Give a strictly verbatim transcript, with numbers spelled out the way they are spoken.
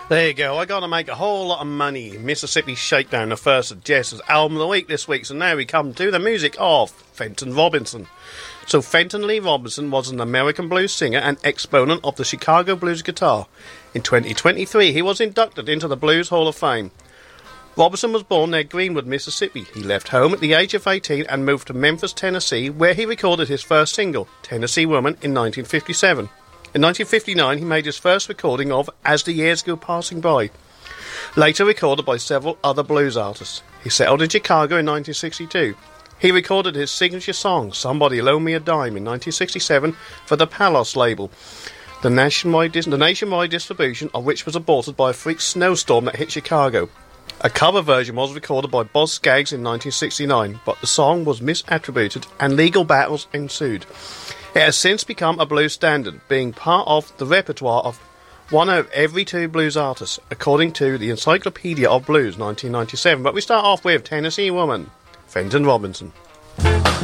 There you go. I got to make a whole lot of money. Mississippi Shakedown, the first of Jess's album of the week this week. So now we come to the music of Fenton Robinson. So Fenton Lee Robinson was an American blues singer and exponent of the Chicago blues guitar. In twenty twenty-three, he was inducted into the Blues Hall of Fame. Robinson was born near Greenwood, Mississippi. He left home at the age of eighteen and moved to Memphis, Tennessee, where he recorded his first single, Tennessee Woman, in nineteen fifty-seven. In nineteen fifty-nine, he made his first recording of As the Years Go Passing By, later recorded by several other blues artists. He settled in Chicago in nineteen sixty-two. He recorded his signature song, Somebody Loan Me a Dime, in nineteen sixty-seven for the Palos label, the nationwide, dis- the nationwide distribution of which was aborted by a freak snowstorm that hit Chicago. A cover version was recorded by Boz Scaggs in nineteen sixty-nine, but the song was misattributed and legal battles ensued. It has since become a blues standard, being part of the repertoire of one out of every two blues artists, according to the Encyclopedia of Blues nineteen ninety-seven. But we start off with Tennessee Woman, Fenton Robinson.